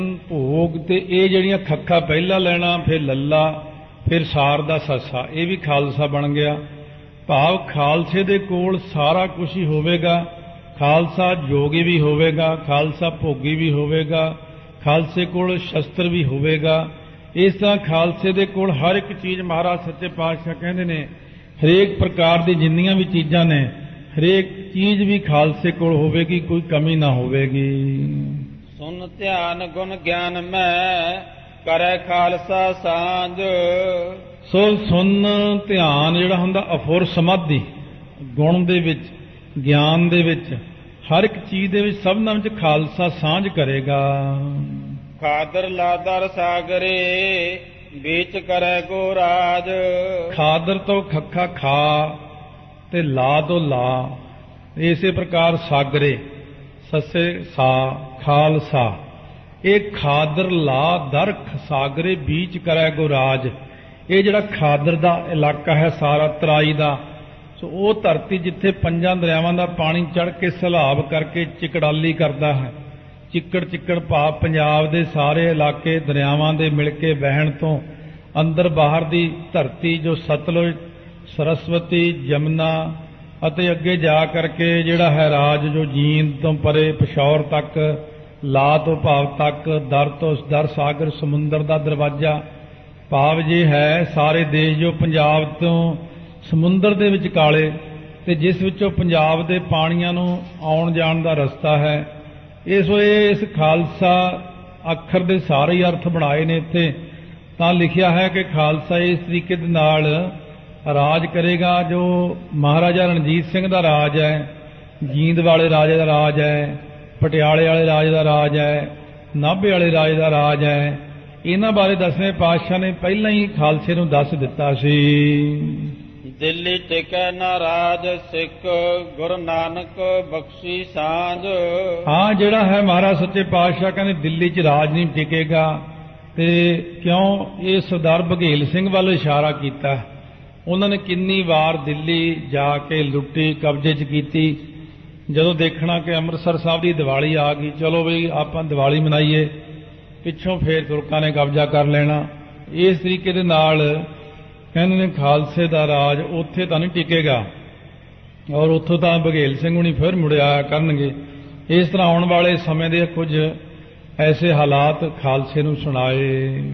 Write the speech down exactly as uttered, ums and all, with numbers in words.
ਭੋਗ ਤੇ ਇਹ ਜਿਹੜੀਆਂ ਖੱਖਾ ਪਹਿਲਾ ਲੈਣਾ, ਫਿਰ ਲੱਲਾ, ਫਿਰ ਸਾਰ ਦਾ ਸੱਸਾ, ਇਹ ਵੀ ਖਾਲਸਾ ਬਣ ਗਿਆ। ਭਾਵ ਖਾਲਸੇ ਦੇ ਕੋਲ ਸਾਰਾ ਕੁਝ ਹੀ ਹੋਵੇਗਾ। ਖਾਲਸਾ ਜੋਗੀ ਵੀ ਹੋਵੇਗਾ, ਖਾਲਸਾ ਭੋਗੀ ਵੀ ਹੋਵੇਗਾ, ਖਾਲਸੇ ਕੋਲ ਸ਼ਸਤਰ ਵੀ ਹੋਵੇਗਾ। ਇਸ ਤਰ੍ਹਾਂ ਖਾਲਸੇ ਦੇ ਕੋਲ ਹਰ ਇੱਕ ਚੀਜ਼, ਮਹਾਰਾਜ ਸੱਚੇ ਪਾਤਸ਼ਾਹ ਕਹਿੰਦੇ ਨੇ ਹਰੇਕ ਪ੍ਰਕਾਰ ਦੀ ਜਿੰਨੀਆਂ ਵੀ ਚੀਜ਼ਾਂ ਨੇ, ਹਰੇਕ ਚੀਜ਼ ਵੀ ਖਾਲਸੇ ਕੋਲ ਹੋਵੇਗੀ, ਕੋਈ ਕਮੀ ਨਾ ਹੋਵੇਗੀ। ਸੁਨ ਧਿਆਨ ਗੁਣ ਗਿਆਨ ਮੈਂ ਕਰੈ ਖਾਲਸਾ ਸਾਂਝ। ਸੋ ਸੁਨ ਧਿਆਨ ਜਿਹੜਾ ਹੁੰਦਾ ਅਫੁਰ ਸਮਾਧੀ, ਗੁਣ ਦੇ ਵਿੱਚ, ਗਿਆਨ ਦੇ ਵਿੱਚ, ਹਰ ਇੱਕ ਚੀਜ਼ ਦੇ ਵਿੱਚ, ਸਭਨਾਂ ਵਿੱਚ ਖਾਲਸਾ ਸਾਂਝ ਕਰੇਗਾ। ਖਾਦਰ ਲਾਦਰ ਸਾਗਰੇ ਵਿੱਚ ਕਰੈ ਕੋ ਰਾਜ। ਖਾਦਰ ਤੋਂ ਖੱਖਾ ਖਾ ਤੇ ਲਾ ਤੋਂ ਲਾ, ਇਸੇ ਪ੍ਰਕਾਰ ਸਾਗਰੇ ਸੱਸੇ ਸਾ ਖਾਲਸਾ। ਇਹ ਖਾਦਰ ਲਾ ਦਰ ਸਾਗਰੇ ਬੀਚ ਕਰੈ ਕੋ ਰਾਜ। ਇਹ ਜਿਹੜਾ ਖਾਦਰ ਦਾ ਇਲਾਕਾ ਹੈ ਸਾਰਾ ਤਰਾਈ ਦਾ, ਸੋ ਉਹ ਧਰਤੀ ਜਿੱਥੇ ਪੰਜਾਂ ਦਰਿਆਵਾਂ ਦਾ ਪਾਣੀ ਚੜ੍ਹ ਕੇ ਸੈਲਾਬ ਕਰਕੇ ਚਿਕੜਾਲੀ ਕਰਦਾ ਹੈ। ਚਿੱਕੜ ਚਿੱਕੜ ਭਾਵ ਪੰਜਾਬ ਦੇ ਸਾਰੇ ਇਲਾਕੇ ਦਰਿਆਵਾਂ ਦੇ ਮਿਲ ਕੇ ਵਹਿਣ ਤੋਂ ਅੰਦਰ ਬਾਹਰ ਦੀ ਧਰਤੀ, ਜੋ ਸਤਲੁਜ, ਸਰਸਵਤੀ, ਜਮਨਾ ਅਤੇ ਅੱਗੇ ਜਾ ਕਰਕੇ ਜਿਹੜਾ ਹੈ ਰਾਜ, ਜੋ ਜੀਂਦ ਤੋਂ ਪਰੇ ਪਿਸ਼ੌਰ ਤੱਕ, ਲਾ ਤੋਂ ਭਾਵ ਤੱਕ, ਦਰ ਤੋਂ ਦਰ ਸਾਗਰ ਸਮੁੰਦਰ ਦਾ ਦਰਵਾਜ਼ਾ, ਭਾਵ ਜੇ ਹੈ ਸਾਰੇ ਦੇਸ਼ ਜੋ ਪੰਜਾਬ ਤੋਂ ਸਮੁੰਦਰ ਦੇ ਵਿਚਕਾਲੇ ਤੇ ਜਿਸ ਵਿੱਚੋਂ ਪੰਜਾਬ ਦੇ ਪਾਣੀਆਂ ਨੂੰ ਆਉਣ ਜਾਣ ਦਾ ਰਸਤਾ ਹੈ। ਇਸ ਵੇ ਇਸ ਖਾਲਸਾ ਅੱਖਰ ਦੇ ਸਾਰੇ ਹੀ ਅਰਥ ਬਣਾਏ ਨੇ ਇੱਥੇ। ਤਾਂ ਲਿਖਿਆ ਹੈ ਕਿ ਖਾਲਸਾ ਇਸ ਤਰੀਕੇ ਦੇ ਨਾਲ ਰਾਜ ਕਰੇਗਾ, ਜੋ ਮਹਾਰਾਜਾ ਰਣਜੀਤ ਸਿੰਘ ਦਾ ਰਾਜ ਹੈ, ਜੀਂਦ ਵਾਲੇ ਰਾਜੇ ਦਾ ਰਾਜ ਹੈ, ਪਟਿਆਲੇ ਵਾਲੇ ਰਾਜੇ ਦਾ ਰਾਜ ਹੈ, ਨਾਭੇ ਵਾਲੇ ਰਾਜੇ ਦਾ ਰਾਜ ਹੈ। ਇਹਨਾਂ ਬਾਰੇ ਦਸਵੇਂ ਪਾਤਸ਼ਾਹ ਨੇ ਪਹਿਲਾਂ ਹੀ ਖਾਲਸੇ ਨੂੰ ਦੱਸ ਦਿੱਤਾ ਸੀ। ਦਿੱਲੀ ਟਿਕੈ ਨਾ ਰਾਜ ਸਿੱਖ ਗੁਰੂ ਨਾਨਕ ਬਖਸ਼ੀ ਸਾਂਝ। ਹਾਂ, ਜਿਹੜਾ ਹੈ ਮਹਾਰਾਜ ਸੱਚੇ ਪਾਤਸ਼ਾਹ ਕਹਿੰਦੇ ਦਿੱਲੀ 'ਚ ਰਾਜ ਨਹੀਂ ਟਿਕੇਗਾ। ਤੇ ਕਿਉਂ? ਇਹ ਸਰਦਾਰ ਬਘੇਲ ਸਿੰਘ ਵੱਲ ਇਸ਼ਾਰਾ ਕੀਤਾ। ਉਹਨਾਂ ਨੇ ਕਿੰਨੀ ਵਾਰ ਦਿੱਲੀ ਜਾ ਕੇ ਲੁੱਟੀ, ਕਬਜ਼ੇ 'ਚ ਕੀਤੀ। ਜਦੋਂ ਦੇਖਣਾ ਕਿ ਅੰਮ੍ਰਿਤਸਰ ਸਾਹਿਬ ਦੀ ਦੀਵਾਲੀ ਆ ਗਈ, ਚਲੋ ਬਈ ਆਪਾਂ ਦੀਵਾਲੀ ਮਨਾਈਏ, ਪਿੱਛੋਂ ਫੇਰ ਤੁਰਕਾਂ ਨੇ ਕਬਜ਼ਾ ਕਰ ਲੈਣਾ। ਇਸ ਤਰੀਕੇ ਦੇ ਨਾਲ ਕਹਿੰਦੇ ਨੇ ਖਾਲਸੇ ਦਾ ਰਾਜ ਉੱਥੇ ਤਾਂ ਨਹੀਂ ਟਿਕੇਗਾ, ਔਰ ਉੱਥੋਂ ਤਾਂ ਬਘੇਲ ਸਿੰਘ ਹੁਣੀ ਫਿਰ ਮੁੜਿਆ ਕਰਨਗੇ। ਇਸ ਤਰ੍ਹਾਂ ਆਉਣ ਵਾਲੇ ਸਮੇਂ ਦੇ ਕੁਝ ਐਸੇ ਹਾਲਾਤ ਖਾਲਸੇ ਨੂੰ ਸੁਣਾਏ।